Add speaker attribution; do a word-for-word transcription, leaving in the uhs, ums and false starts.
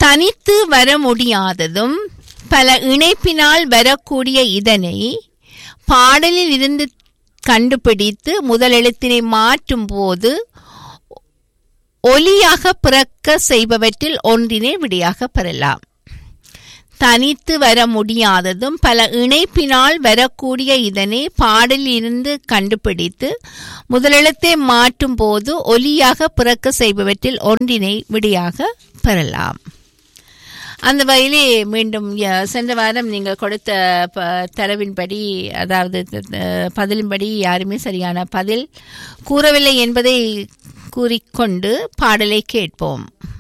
Speaker 1: தனித்து வர முடியாததும் பல இணைப்பினால் வரக்கூடிய இதனை பாடலில் இருந்து கண்டுபிடித்து முதலெழுத்தினை மாற்றும் போது ஒலியாக பிறக்க செய்பவற்றில் ஒன்றினை விடையாக பெறலாம். தனித்து வர முடியாததும் பல இணைப்பினால் வரக்கூடிய இதனை பாடலில் இருந்து கண்டுபிடித்து முதலெழுத்தை மாற்றும் போது ஒலியாக பிறக்க செய்பவற்றில் ஒன்றினை விடையாக பெறலாம். அந்த வகையிலே மீண்டும் சென்ற வாரம் நீங்கள் கொடுத்த தரவின்படி, அதாவது பதிலின்படி யாருமே சரியான பதில் கூறவில்லை என்பதை கூறிக்கொண்டு பாடலை கேட்போம்.